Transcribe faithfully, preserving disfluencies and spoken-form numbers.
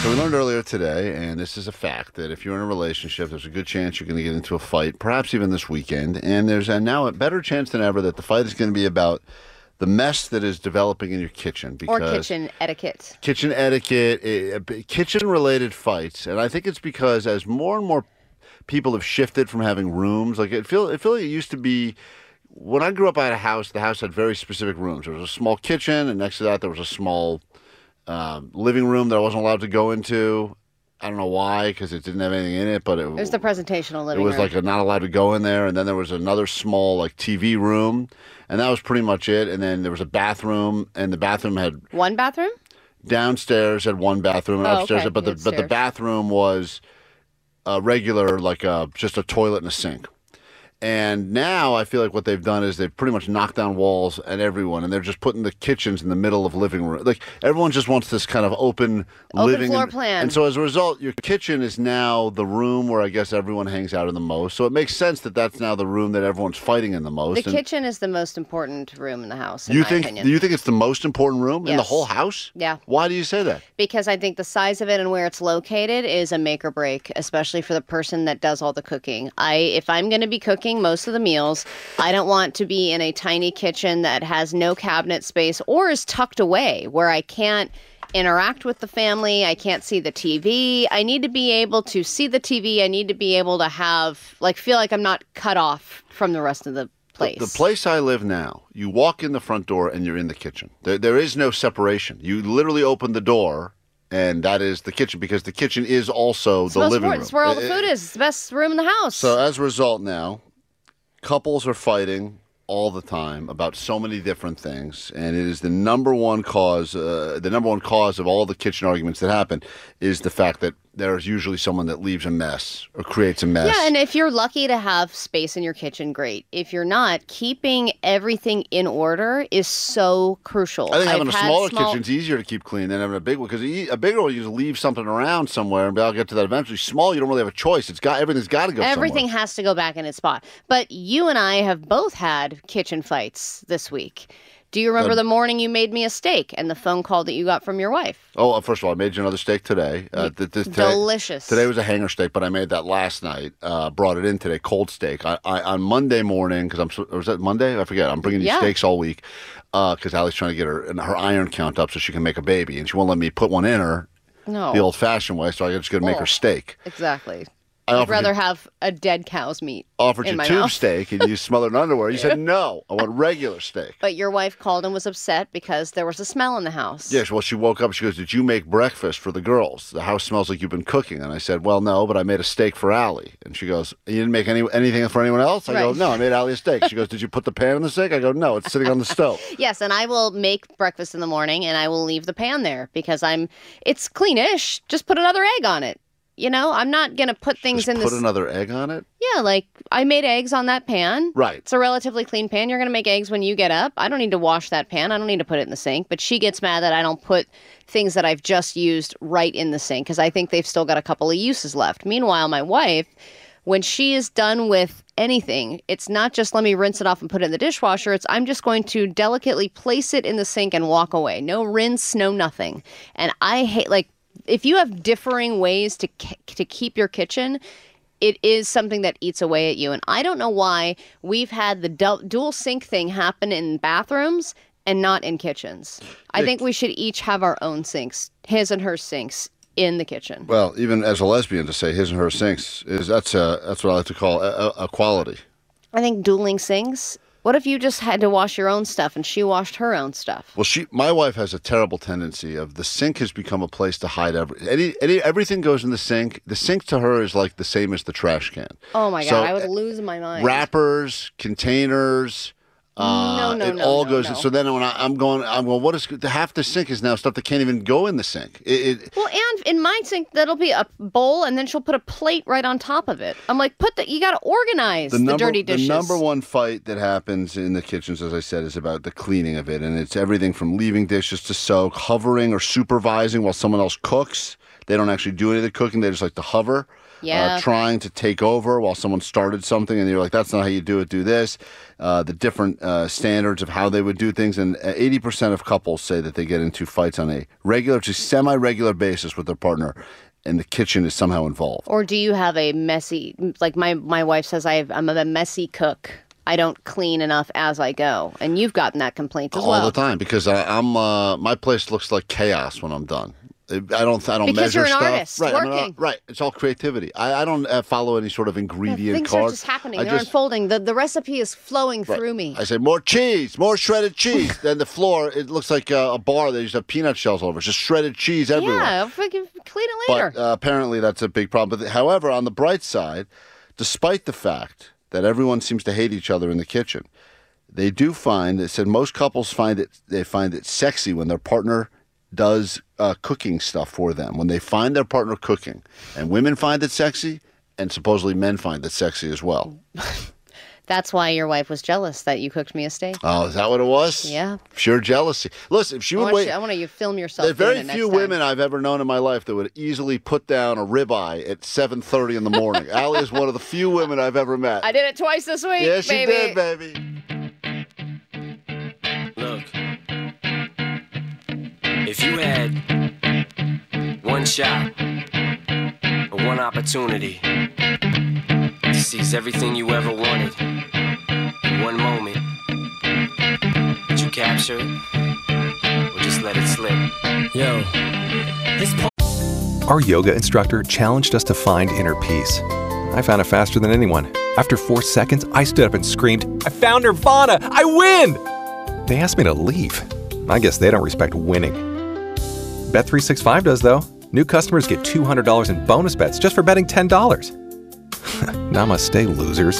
So we learned earlier today, and this is a fact, that if you're in a relationship, there's a good chance you're going to get into a fight, perhaps even this weekend. And there's a, now a better chance than ever that the fight is going to be about the mess that is developing in your kitchen. Or kitchen etiquette. Kitchen etiquette, eh, kitchen-related fights. And I think it's because as more and more people have shifted from having rooms, like it feel, it feel like it used to be, when I grew up, I had a house, the house had very specific rooms. There was a small kitchen, and next to that there was a small Um, living room that I wasn't allowed to go into. I don't know why, because it didn't have anything in it, but it, it was the presentational living room. It was room. like a not allowed to go in there, and then there was another small like T V room, and that was pretty much it. And then there was a bathroom, and the bathroom had one bathroom. Downstairs had one bathroom, and oh, upstairs, okay. but the but the bathroom was a regular, like a just a toilet and a sink. And now I feel like what they've done is they've pretty much knocked down walls at everyone, and they're just putting the kitchens in the middle of living room. Like everyone just wants this kind of open, open living floor and, plan. And so as a result, your kitchen is now the room where I guess everyone hangs out in the most. So it makes sense that that's now the room that everyone's fighting in the most. The and kitchen is the most important room in the house. In you my think? opinion. Do you think it's the most important room in the Yes. whole house? Yeah. Why do you say that? Because I think the size of it and where it's located is a make or break, especially for the person that does all the cooking. I, if I'm going to be cooking most of the meals, I don't want to be in a tiny kitchen that has no cabinet space or is tucked away where I can't interact with the family. I can't see the T V. I need to be able to see the T V. I need to be able to have, like, feel like I'm not cut off from the rest of the place. The, the place I live now, you walk in the front door and you're in the kitchen. There, there is no separation. You literally open the door, and that is the kitchen, because the kitchen is also it's the living room. It's where all the It- food is. It's the best room in the house. So as a result now, couples are fighting all the time about so many different things, and it is the number one cause, uh, the number one cause of all the kitchen arguments that happen is the fact that there's usually someone that leaves a mess or creates a mess. Yeah, and if you're lucky to have space in your kitchen, great. If you're not, keeping everything in order is so crucial. I think having I've a had smaller small... kitchen's easier to keep clean than having a big one, because a bigger one, you just leave something around somewhere, and I'll get to that eventually. Small, you don't really have a choice. It's got everything's got to go Everything somewhere. has to go back in its spot. But you and I have both had kitchen fights this week. Do you remember Uh, the morning you made me a steak and the phone call that you got from your wife? Oh, uh, first of all, I made you another steak today. Uh, th- this, today Delicious. Today was a hanger steak, but I made that last night. Uh, brought it in today, cold steak. I, I on Monday morning, because I'm so- or was that Monday? I forget. I'm bringing you Yeah. steaks all week because Allie's trying to get her her iron count up so she can make a baby, and she won't let me put one in her No. the old-fashioned way. So I just got to make Oh. her steak. Exactly. I I'd offered rather you, have a dead cow's meat offered in you my tube mouth. steak, and you smothered in underwear. You said no. I want regular steak. But your wife called and was upset because there was a smell in the house. Yes, well, she woke up. She goes, "Did you make breakfast for the girls? The house smells like you've been cooking." And I said, "Well, no, but I made a steak for Allie." And she goes, "You didn't make any anything for anyone else?" I go, Right. "No, I made Allie a steak." She goes, "Did you put the pan in the sink?" I go, "No, it's sitting on the stove." Yes, and I will make breakfast in the morning and I will leave the pan there because I'm it's cleanish. Just put another egg on it. You know, I'm not going to put things Just in put this. another egg on it. Yeah, like I made eggs on that pan. Right. It's a relatively clean pan. You're going to make eggs when you get up. I don't need to wash that pan. I don't need to put it in the sink. But she gets mad that I don't put things that I've just used right in the sink because I think they've still got a couple of uses left. Meanwhile, my wife, when she is done with anything, it's not just let me rinse it off and put it in the dishwasher. It's I'm just going to delicately place it in the sink and walk away. No rinse, no nothing. And I hate, like, if you have differing ways to to keep your kitchen, it is something that eats away at you. And I don't know why we've had the du- dual sink thing happen in bathrooms and not in kitchens. I think we should each have our own sinks, his and her sinks, in the kitchen. Well, even as a lesbian, to say his and her sinks is that's a, that's what I like to call a, a quality. I think dueling sinks. What if you just had to wash your own stuff and she washed her own stuff? Well, she, my wife has a terrible tendency of the sink has become a place to hide every, any, any everything goes in the sink. The sink to her is like the same as the trash can. Oh my God, So, I would lose my mind. Wrappers, containers. Uh, No, no, it no, all no, goes. no. So then when I, I'm going, I'm going. What is the half the sink is now stuff that can't even go in the sink. It, it, Well, and in my sink, that'll be a bowl, and then she'll put a plate right on top of it. I'm like, put the, you got to organize the, number, dirty dishes. The number one fight that happens in the kitchens, as I said, is about the cleaning of it, and it's everything from leaving dishes to soak, hovering or supervising while someone else cooks. They don't actually do any of the cooking; they just like to hover. Yeah. uh, trying to take over while someone started something, and you're like, that's not how you do it, do this. Uh, the different uh, standards of how they would do things. And eighty percent of couples say that they get into fights on a regular to semi-regular basis with their partner, and the kitchen is somehow involved. Or do you have a messy, like my, my wife says, I have, I'm a messy cook. I don't clean enough as I go. And you've gotten that complaint as All well. the time, because I, I'm uh, my place looks like chaos when I'm done. I don't. I don't Because measure you're an stuff. artist, right, I'm an working. art- right. It's all creativity. I, I don't uh, follow any sort of ingredient Things card. are just happening. I They're just- unfolding. The, the recipe is flowing right. through me. I say more cheese, more shredded cheese. Then the floor, it looks like a, a bar. They just have peanut shells all over. It's just shredded cheese everywhere. Yeah, freaking clean it later. But uh, apparently that's a big problem. But however, on the bright side, despite the fact that everyone seems to hate each other in the kitchen, they do find, they said most couples find it, they find it sexy when their partner does uh, cooking stuff for them. When they find their partner cooking, and women find it sexy, and supposedly men find it sexy as well. That's why your wife was jealous that you cooked me a steak. Oh, is that what it was? Yeah. Pure jealousy. Listen, if she I would want, wait, you, I want you to film yourself. there's doing very it next few time. women I've ever known in my life that would easily put down a ribeye at seven thirty in the morning. Allie is one of the few women I've ever met. I did it twice this week. Yeah, she baby. did, baby. Look, if you had one shot or one opportunity to seize everything you ever wanted in one moment, would you capture it or just let it slip? Yo, this po- Our yoga instructor challenged us to find inner peace. I found it faster than anyone. After four seconds, I stood up and screamed, "I found Nirvana! I win!" They asked me to leave. I guess they don't respect winning. Bet three sixty-five does, though. New customers get two hundred dollars in bonus bets just for betting ten dollars. Namaste, losers.